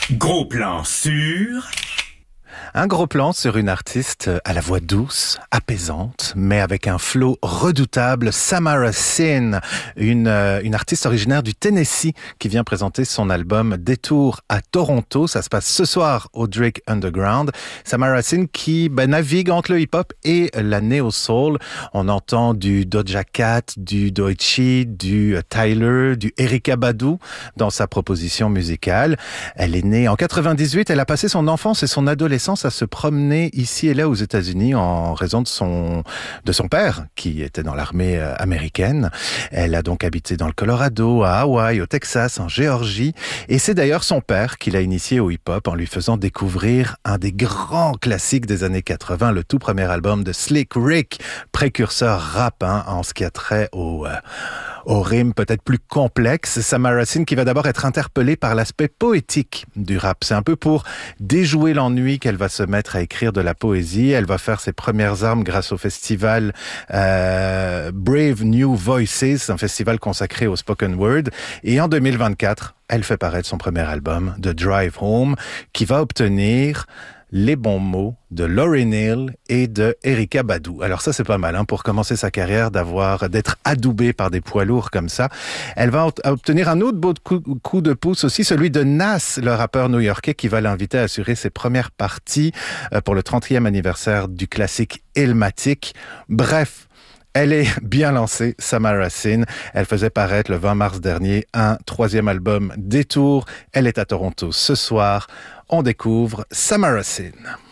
Gros plan sur... Un gros plan sur une artiste à la voix douce, apaisante, mais avec un flow redoutable, Samara Sin, une artiste originaire du Tennessee qui vient présenter son album Détour à Toronto. Ça se passe ce soir au Drake Underground. Samara Sin qui navigue entre le hip-hop et la neo-soul. On entend du Doja Cat, du Doechii, du Tyler, du Erykah Badu dans sa proposition musicale. Elle est née en 98, elle a passé son enfance et son adolescence à se promener ici et là aux États-Unis en raison de son père qui était dans l'armée américaine. Elle a donc habité dans le Colorado, à Hawaï, au Texas, en Géorgie. Et c'est d'ailleurs son père qui l'a initié au hip-hop en lui faisant découvrir un des grands classiques des années 80, le tout premier album de Slick Rick, précurseur rap en ce qui a trait aux rimes peut-être plus complexes. Samara Sin qui va d'abord être interpellée par l'aspect poétique du rap. C'est un peu pour déjouer l'ennui qu'elle va se mettre à écrire de la poésie. Elle va faire ses premières armes grâce au festival Brave New Voices, un festival consacré au spoken word. Et en 2024, elle fait paraître son premier album, The Drive Home, qui va obtenir les bons mots de Lauryn Hill et de Erykah Badu. Alors ça, c'est pas mal pour commencer sa carrière d'être adoubée par des poids lourds comme ça. Elle va obtenir un autre beau coup de pouce aussi, celui de Nas, le rappeur new-yorkais qui va l'inviter à assurer ses premières parties pour le 30e anniversaire du classique Illmatic. Bref, elle est bien lancée, Samara Sin. Elle faisait paraître le 20 mars dernier un troisième album, Détour. Elle est à Toronto ce soir. On découvre Samara Sin.